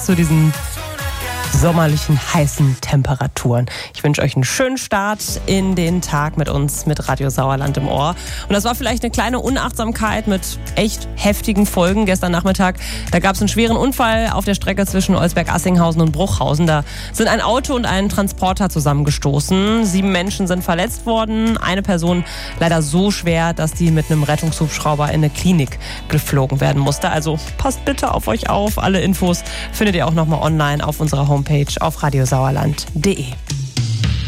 zu diesen sommerlichen, heißen Temperaturen. Ich wünsche euch einen schönen Start in den Tag mit uns, mit Radio Sauerland im Ohr. Und das war vielleicht eine kleine Unachtsamkeit mit echt heftigen Folgen gestern Nachmittag. Da gab es einen schweren Unfall auf der Strecke zwischen Olsberg-Assinghausen und Bruchhausen. Da sind ein Auto und ein Transporter zusammengestoßen. 7 Menschen sind verletzt worden. Eine Person leider so schwer, dass die mit einem Rettungshubschrauber in eine Klinik geflogen werden musste. Also passt bitte auf euch auf. Alle Infos findet ihr auch nochmal online auf unserer Homepage auf radiosauerland.de.